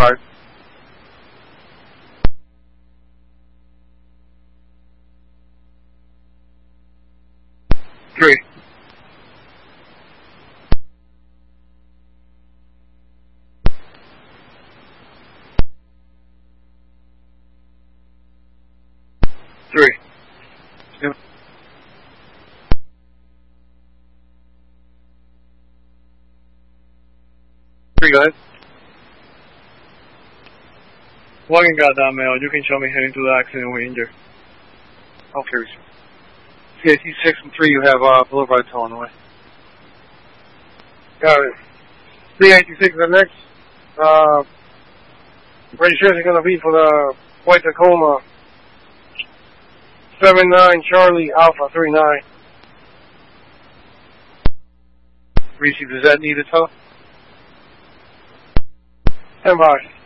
5. 3. 3. 2. 3, go ahead. Wagon got down, male. You can show me heading to the accident we're injured. Okay, CIT 6 and 3, you have Boulevard tow on the way. Got it. CIT6 the next. Registration is going to be for the White Tacoma 79 Charlie Alpha 39. Reese, does that need a tow? 10 by.